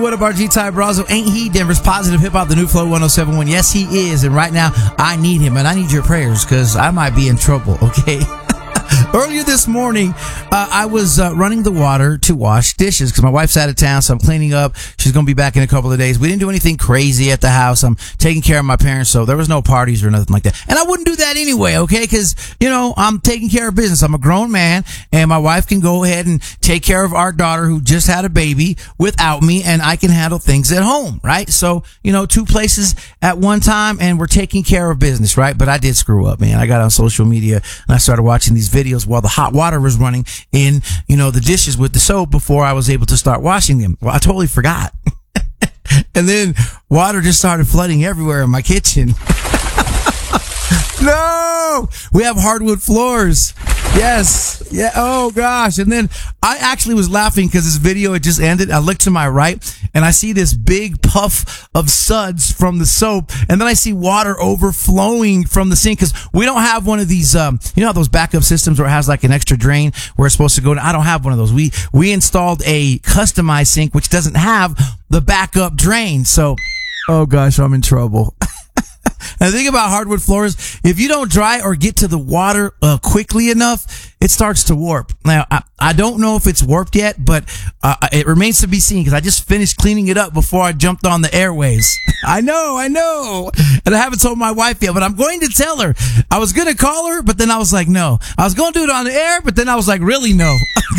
What up, RG Ty Brazo? Ain't he Denver's positive hip hop, the new Flow 107.1? Yes, he is. And right now, I need him, and I need your prayers because I might be in trouble, okay? Earlier this morning, I was running the water to wash dishes because my wife's out of town, so I'm cleaning up. She's going to be back in a couple of days. We didn't do anything crazy at the house. I'm taking care of my parents, so there was no parties or nothing like that. And I wouldn't do that anyway, okay? Because, you know, I'm taking care of business. I'm a grown man, and my wife can go ahead and take care of our daughter who just had a baby without me, and I can handle things at home, right? So, you know, two places at one time, and we're taking care of business, right? But I did screw up, man. I got on social media, and I started watching these videos while the hot water was running in, you know, the dishes with the soap before I was able to start washing them. Well, I totally forgot. And then water just started flooding everywhere in my kitchen. No! We have hardwood floors. Yes. Yeah. Oh gosh. And then I actually was laughing because this video had just ended. I looked to my right and I see this big puff of suds from the soap. And then I see water overflowing from the sink because we don't have one of these, you know how those backup systems where it has like an extra drain where it's supposed to go. I don't have one of those. We installed a customized sink which doesn't have the backup drain. So, oh gosh, I'm in trouble. And the thing about hardwood floors, if you don't dry or get to the water quickly enough, it starts to warp. Now, I don't know if it's warped yet, but it remains to be seen because I just finished cleaning it up before I jumped on the airways. I know. And I haven't told my wife yet, but I'm going to tell her. I was going to call her, but then I was like, no. I was going to do it on the air, but then I was like, really, no.